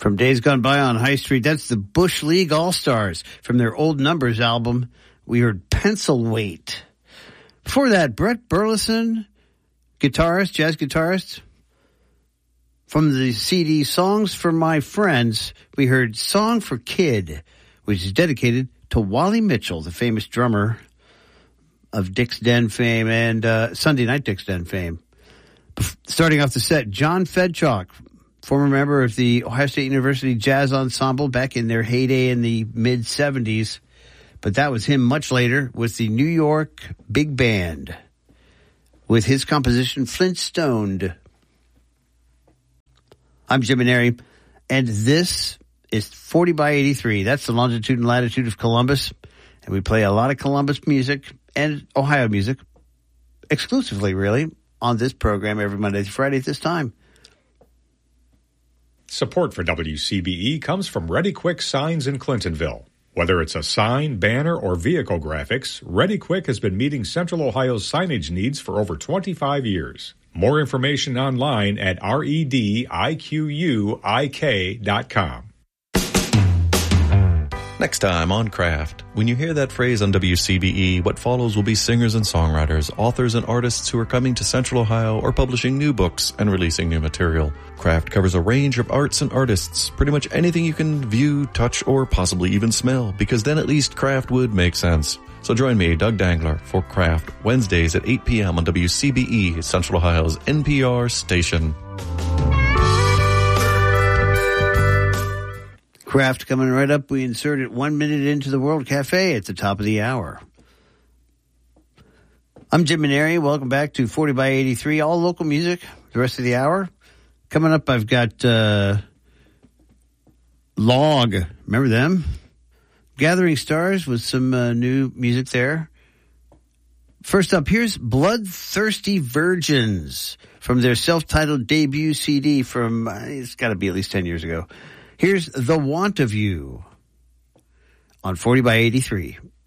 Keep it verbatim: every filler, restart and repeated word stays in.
From Days Gone By on High Street, that's the Bush League All-Stars. From their Old Numbers album, we heard Pencil Weight. Before that, Brett Burleson, guitarist, jazz guitarist. From the C D Songs for My Friends, we heard Song for Kid, which is dedicated to Wally Mitchell, the famous drummer of Dick's Den fame and uh, Sunday Night Dick's Den fame. Starting off the set, John Fedchalk, former member of the Ohio State University Jazz Ensemble back in their heyday in the mid-seventies. But that was him much later with the New York Big Band with his composition Flintstoned. I'm Jim Maneri, and this is forty by eighty-three. That's the longitude and latitude of Columbus, and we play a lot of Columbus music and Ohio music exclusively, really, on this program every Monday through Friday at this time. Support for W C B E comes from Ready Quick Signs in Clintonville. Whether it's a sign, banner, or vehicle graphics, Ready Quick has been meeting Central Ohio's signage needs for over twenty-five years. More information online at rediquiuik dot com. Next time on Craft, when you hear that phrase on W C B E, what follows will be singers and songwriters, authors and artists who are coming to Central Ohio or publishing new books and releasing new material. Craft covers a range of arts and artists, pretty much anything you can view, touch, or possibly even smell, because then at least Craft would make sense. So join me, Doug Dangler, for Craft, Wednesdays at eight p.m. on W C B E, Central Ohio's N P R station. Craft coming right up. We inserted one minute into the World Cafe at the top of the hour. I'm Jim Maneri. Welcome back to forty by eighty-three, all local music the rest of the hour. Coming up, I've got uh, Log. Remember them? Gathering Stars with some uh, new music there. First up, here's Bloodthirsty Virgins from their self-titled debut C D from, uh, it's got to be at least ten years ago. Here's The Want of You on forty by eighty-three.